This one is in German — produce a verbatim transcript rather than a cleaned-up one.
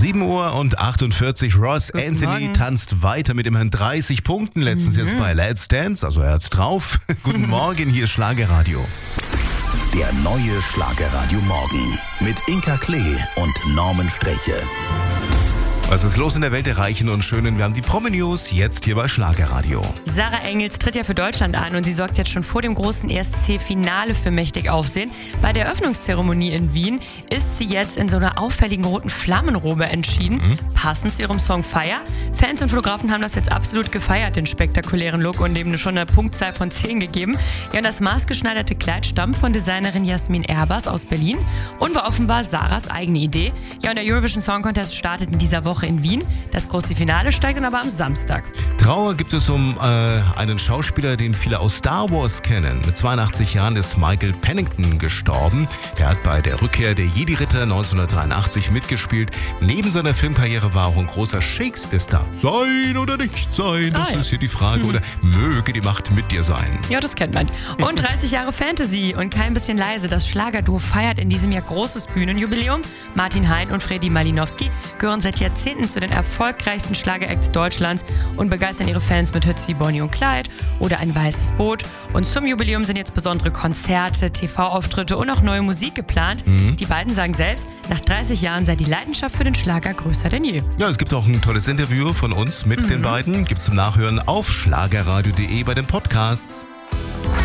sieben Uhr und achtundvierzig. Ross Guten Anthony Morgen. tanzt weiter mit immerhin dreißig Punkten. Letztens Mhm. jetzt bei Let's Dance, also er hat's drauf. Guten Morgen, hier ist Schlagerradio. Der neue Schlagerradio Morgen mit Inka Klee und Norman Streche. Was ist los in der Welt der Reichen und Schönen? Wir haben die Promi-News jetzt hier bei Schlagerradio. Sarah Engels tritt ja für Deutschland an und sie sorgt jetzt schon vor dem großen E S C-Finale für mächtig Aufsehen. Bei der Eröffnungszeremonie in Wien ist sie jetzt in so einer auffälligen roten Flammenrobe entschieden, mhm. passend zu ihrem Song Fire. Fans und Fotografen haben das jetzt absolut gefeiert, den spektakulären Look, und dem schon eine Punktzahl von zehn gegeben. Ja, und das maßgeschneiderte Kleid stammt von Designerin Jasmin Erbers aus Berlin und war offenbar Sarahs eigene Idee. Ja, und der Eurovision Song Contest startet in dieser Woche in Wien. Das große Finale steigt dann aber am Samstag. Trauer gibt es um äh, einen Schauspieler, den viele aus Star Wars kennen. Mit zweiundachtzig Jahren ist Michael Pennington gestorben. Der hat bei der Rückkehr der Jedi-Ritter neunzehnhundertdreiundachtzig mitgespielt. Neben seiner Filmkarriere war auch ein großer Shakespeare-Star. Sein oder nicht sein, das ah, ja. ist hier die Frage. Hm. Oder möge die Macht mit dir sein. Ja, das kennt man. Und dreißig Jahre Fantasy und kein bisschen leise. Das Schlagerduo feiert in diesem Jahr großes Bühnenjubiläum. Martin Hein und Freddy Malinowski gehören seit Jahrzehnten zu den erfolgreichsten Schlageracts Deutschlands und begeistern ihre Fans mit Hits wie Bonnie und Clyde oder Ein weißes Boot. Und zum Jubiläum sind jetzt besondere Konzerte, T V-Auftritte und auch neue Musik geplant. Mhm. Die beiden sagen selbst, nach dreißig Jahren sei die Leidenschaft für den Schlager größer denn je. Ja, es gibt auch ein tolles Interview von uns mit mhm. den beiden. Gibt's zum Nachhören auf schlagerradio punkt de bei den Podcasts.